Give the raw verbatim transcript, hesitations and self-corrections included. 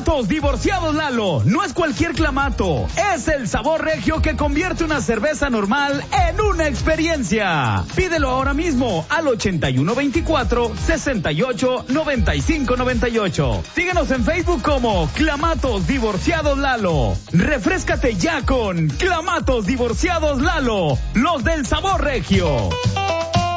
Clamatos Divorciados Lalo. No es cualquier clamato. Es el sabor regio que convierte una cerveza normal en una experiencia. Pídelo ahora mismo al ochenta y uno veinticuatro, sesenta y ocho, noventa y cinco noventa y ocho. Síguenos en Facebook como Clamatos Divorciados Lalo. Refréscate ya con Clamatos Divorciados Lalo. Los del sabor regio.